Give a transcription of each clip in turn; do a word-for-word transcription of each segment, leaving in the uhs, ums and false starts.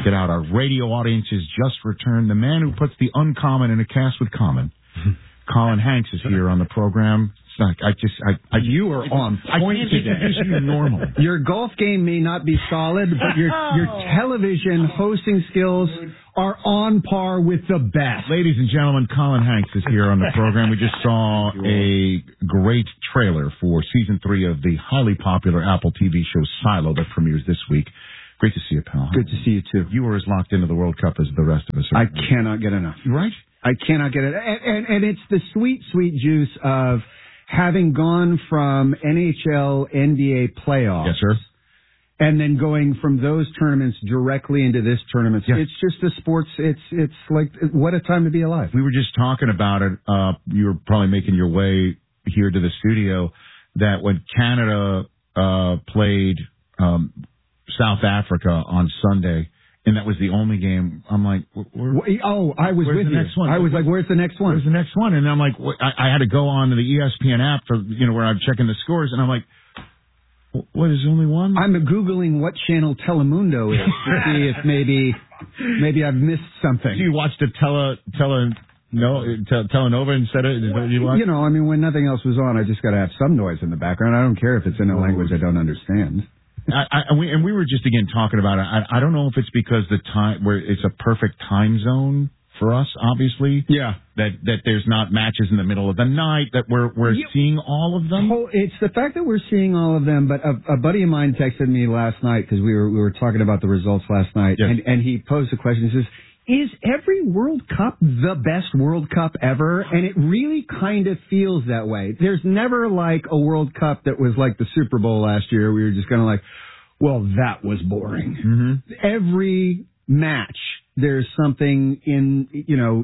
it out. Our radio audience has just returned. The man who puts the uncommon in a cast with common, Colin Hanks, is here on the program. It's not, I just, I, I, you are on point I can't today. introduce you normal. Your golf game may not be solid, but your your television hosting skills are on par with the best. Ladies and gentlemen, Colin Hanks is here on the program. We just saw a great trailer for season three of the highly popular Apple T V show Silo that premieres this week. Great to see you, pal. Good to see you, too. You were as locked into the World Cup as the rest of us. I cannot get enough. Right? I cannot get it. And, and, and it's the sweet, sweet juice of having gone from N H L, N B A playoffs. Yes, sir. And then going from those tournaments directly into this tournament. Yes. It's just a sports, it's it's like, what a time to be alive. We were just talking about it. Uh, you were probably making your way here to the studio, that when Canada uh, played um, South Africa on Sunday, and that was the only game, I'm like, where, oh, I was with the you. Next one? I was like, where's the next one? Where's the next one? And I'm like, I, I had to go on to the E S P N app for, you know, where I'm checking the scores, and I'm like, what, is only one? I'm Googling what channel Telemundo is to see if maybe maybe I've missed something. So you watched a tele, tele, no, tel, telenova instead of, is what you watched? You know, I mean, when nothing else was on, I just got to have some noise in the background. I don't care if it's in a language I don't understand. I, I, and, we, and we were just, again, talking about it. I, I don't know if it's because the time, where it's a perfect time zone for us, obviously. Yeah. That that there's not matches in the middle of the night, that we're we're yeah. seeing all of them. It's the fact that we're seeing all of them, but a, a buddy of mine texted me last night because we were we were talking about the results last night, yes. and, and he posed a question. He says, is every World Cup the best World Cup ever? And it really kind of feels that way. There's never like a World Cup that was like the Super Bowl last year. We were just kind of like, well, that was boring. Mm-hmm. Every match, there's something in, you know,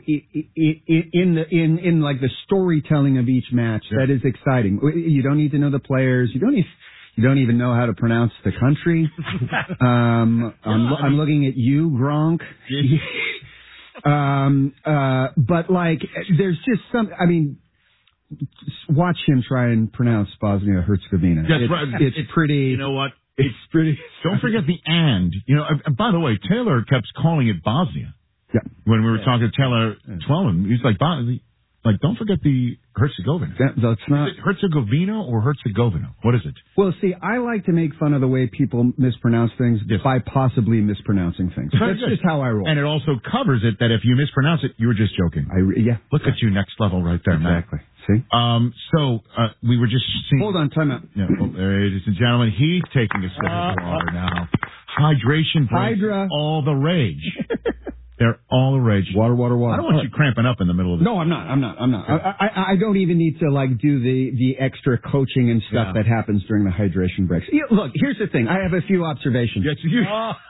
in the in in like the storytelling of each match yeah. that is exciting. You don't need to know the players. You don't need. You don't even know how to pronounce the country. um, I'm, I'm looking at you, Gronk. um, uh, but like, there's just some. I mean, watch him try and pronounce Bosnia Herzegovina. That's it's, right. It's, it's pretty. You know what? It's pretty. Don't forget the and. You know. Uh, by the way, Taylor kept calling it Bosnia. Yeah. When we were yeah. talking to Taylor Twellman, he's like, Bosnia. Like, don't forget the Herzegovina. That, that's not is it Herzegovina or Herzegovina? What is it? Well, see, I like to make fun of the way people mispronounce things yes. by possibly mispronouncing things. Very that's good. Just how I roll. And it also covers it that if you mispronounce it, you were just joking. I re- yeah. Look yeah. at you, next level right there, exactly. Matt. See? Um. So uh, we were just seeing. Hold on, time out. Yeah, well, ladies and gentlemen, he's taking a sip of water now. Hydration breaks Hydra. all the rage. They're all the rage. Water, water, water. I don't want you cramping up in the middle of this. No, I'm not. I'm not. I'm not. I, I, I don't even need to like do the, the extra coaching and stuff yeah. that happens during the hydration breaks. Yeah, look, here's the thing. I have a few observations. Yes, you.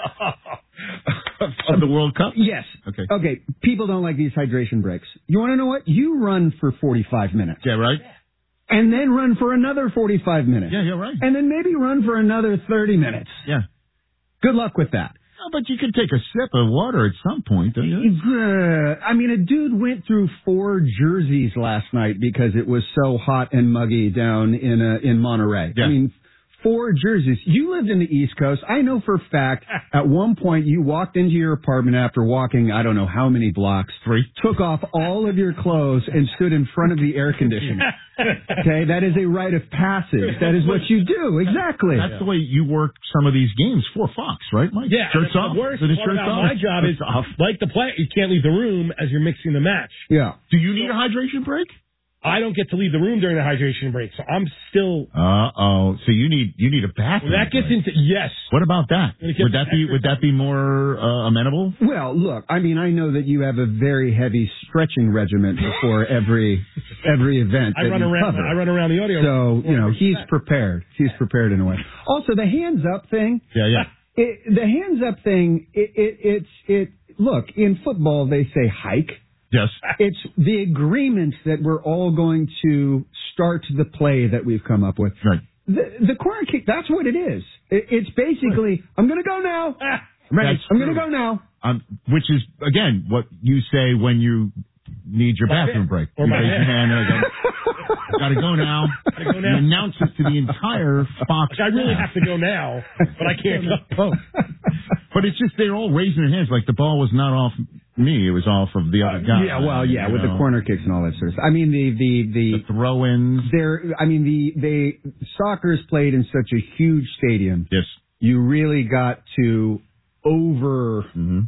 Of the World Cup? Yes. Okay. Okay. People don't like these hydration breaks. You want to know what? You run for forty-five minutes. Yeah, right. And then run for another forty-five minutes. Yeah, yeah, right. And then maybe run for another thirty minutes. Yeah. Good luck with that. Oh, but you could take a sip of water at some point, don't you? Uh, I mean, a dude went through four jerseys last night because it was so hot and muggy down in uh, in Monterey. Yeah. I mean, four jerseys. You lived in the East Coast. I know for a fact at one point you walked into your apartment after walking, I don't know how many blocks, Three. took off all of your clothes and stood in front of the air conditioner. Okay, that is a rite of passage. That is what you do. Exactly. That's the way you work some of these games for Fox, right, Mike? Yeah. Shirts off. The worst the part shirts about off? my job is, off. like the play, you can't leave the room as you're mixing the match. Yeah. Do you need a hydration break? I don't get to leave the room during the hydration break, so I'm still. Uh oh. So you need you need a bathroom. Well, that gets break. into yes. What about that? Would that be extra. would that be more uh, amenable? Well, look, I mean, I know that you have a very heavy stretching regimen before every every event. I that run you around. cover. I run around the audio. So you know he's prepared. He's prepared in a way. Also, the hands up thing. Yeah, yeah. It, the hands up thing. It, it it's it. Look, in football they say hike. Yes. It's the agreement that we're all going to start the play that we've come up with. Right. The, the corner kick, that's what it is. It, it's basically, I'm going to go now. Ah, right. I'm going to true. go now. Um, which is, again, what you say when you need your My bathroom hand. break. Or you my raise your hand. hand and go, gotta go now. Gotta go now. You announce it to the entire Fox. Like, I really staff. have to go now, but I can't go. But it's just they're all raising their hands like the ball was not off me; it was off of the other guy. Yeah, well, yeah, with know? the corner kicks and all that sort of stuff. I mean, the the the, the throw-ins. There, I mean, the they soccer is played in such a huge stadium. Yes, you really got to overact mm-hmm.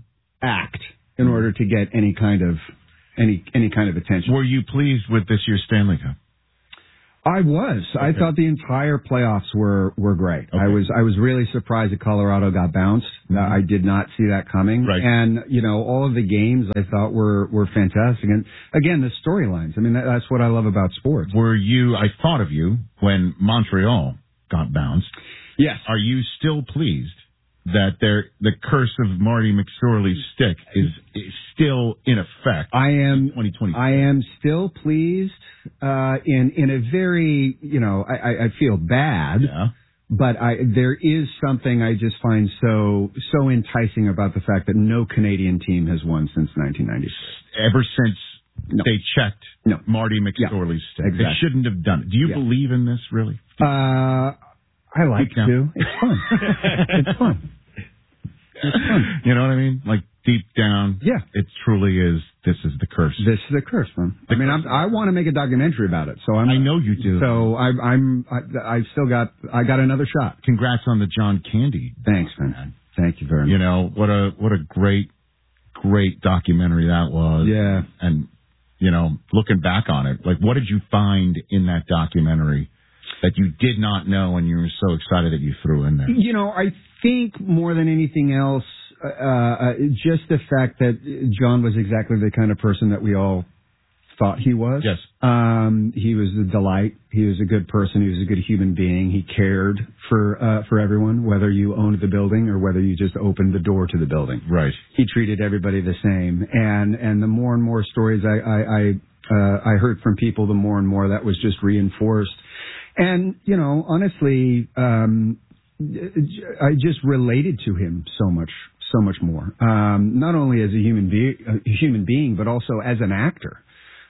in order to get any kind of any any kind of attention. Were you pleased with this year's Stanley Cup? I was. Okay. I thought the entire playoffs were, were great. Okay. I was I was really surprised that Colorado got bounced. Mm-hmm. I did not see that coming. Right. And, you know, all of the games I thought were, were fantastic. And, again, the storylines. I mean, that, that's what I love about sports. Were you, I thought of you when Montreal got bounced. Yes. Are you still pleased that there, the curse of Marty McSorley's stick is, is still in effect? I am. In twenty twenty. I am still pleased. Uh, in in a very, you know, I, I feel bad, yeah. but I there is something I just find so so enticing about the fact that no Canadian team has won since nineteen ninety-six. Ever since no. they checked no. Marty McSorley's yeah, stick. exactly. They shouldn't have done it. Do you yeah. believe in this, really? Uh, I like to. It's fun. It's fun. It's fun. You know what I mean? Like deep down, yeah, it truly is. This is the curse. This is the curse, man. The I mean, I'm, I want to make a documentary about it. So I'm. I know you do. So I, I'm. I, I've still got. I got another shot. Congrats on the John Candy. Thanks, man. Thank you very much. You know what a what a great, great documentary that was. Yeah. And you know, looking back on it, like, what did you find in that documentary that you did not know and you were so excited that you threw in there? You know, I think more than anything else, uh, uh, just the fact that John was exactly the kind of person that we all thought he was. Yes. Um, he was a delight. He was a good person. He was a good human being. He cared for uh, for everyone, whether you owned the building or whether you just opened the door to the building. Right. He treated everybody the same. And and the more and more stories I I I, uh, I heard from people, the more and more that was just reinforced. And, you know, honestly, um, I just related to him so much, so much more. Um, not only as a human, be- a human being, but also as an actor.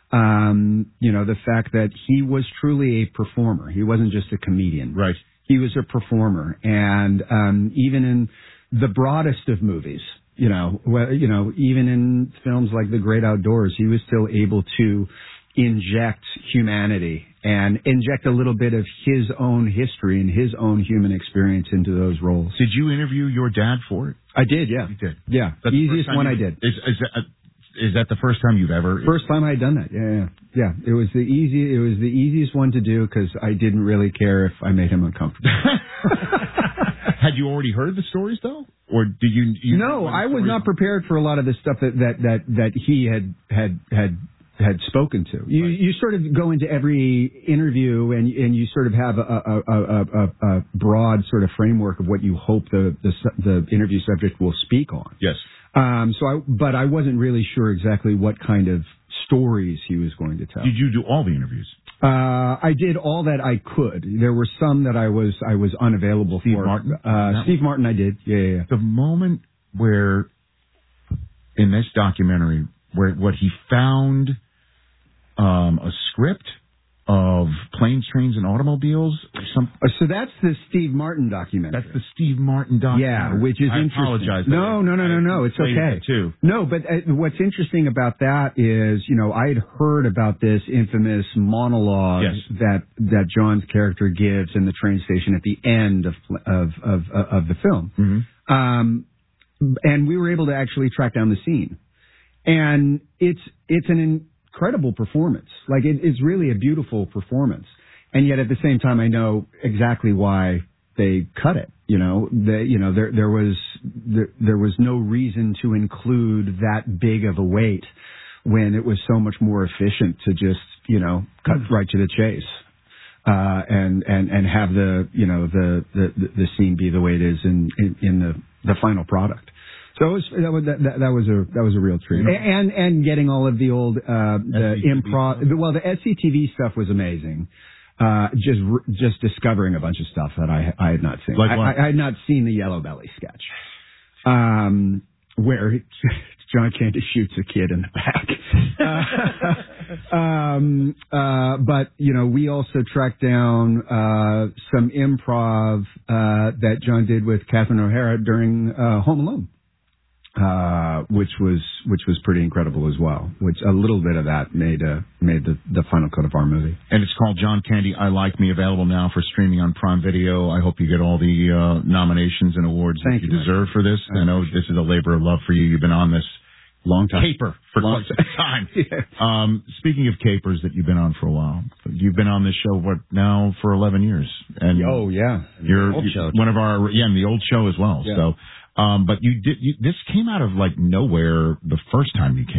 Um, you know, the fact that he was truly a performer. He wasn't just a comedian. Right. He was a performer. And um, even in the broadest of movies, you know, well, you know, even in films like The Great Outdoors, he was still able to inject humanity and inject a little bit of his own history and his own human experience into those roles. Did you interview your dad for it? I did, yeah. You did? Yeah. That's the easiest one you, I did. Is, is, that, is that the first time you've ever? First time I had done that, yeah, yeah. Yeah, it was the easy. It was the easiest one to do because I didn't really care if I made him uncomfortable. Had you already heard the stories, though? Or did you... you no, I was not prepared for a lot of the stuff that, that, that, that he had had had... had spoken to. You right. you sort of go into every interview and and you sort of have a, a, a, a, a broad sort of framework of what you hope the, the the interview subject will speak on. Yes. Um. So I but I wasn't really sure exactly what kind of stories he was going to tell. Did you do all the interviews? Uh, I did all that I could. There were some that I was I was unavailable Steve for. Martin. Uh, Steve Martin, I did. Yeah, yeah, yeah. The moment where in this documentary where what he found. Um, a script of Planes, Trains, and Automobiles. Or some, uh, so that's the Steve Martin documentary. That's the Steve Martin documentary. Yeah, which is I interesting. apologize. No, no, no, no, no. It's okay. Too. No, but uh, what's interesting about that is, you know, I had heard about this infamous monologue yes. that that John's character gives in the train station at the end of of of, of the film, mm-hmm. um, and we were able to actually track down the scene, and it's it's an incredible performance. Like it, it's really a beautiful performance, and yet at the same time, I know exactly why they cut it. You know, the, you know, there there was there, there was no reason to include that big of a weight when it was so much more efficient to just, you know, cut right to the chase, uh, and and and have the you know the the the scene be the way it is in in, in the the final product. So it was, that, was, that, that was a that was a real treat, and and getting all of the old uh, the improv. Well, the S C T V stuff was amazing. Uh, just just discovering a bunch of stuff that I I had not seen. Like I, I, I had not seen the Yellow Belly sketch, um, where John Candy shoots a kid in the back. Uh, Um, uh, but, you know, we also tracked down uh, some improv uh, that John did with Catherine O'Hara during uh, Home Alone. Uh, which was which was pretty incredible as well. Which a little bit of that made uh, made the, the final cut of our movie. And it's called John Candy, I Like Me, available now for streaming on Prime Video. I hope you get all the uh, nominations and awards Thank that you, you deserve for this. I, I know this is a labor of love for you. You've been on this long time, caper for long quite some time. yeah. um, speaking of capers that you've been on for a while, you've been on this show what now for eleven years? And oh yeah, you're, old show. one of our yeah, in the old show as well. Yeah. So. Um, but you did, you, this came out of like nowhere the first time you came.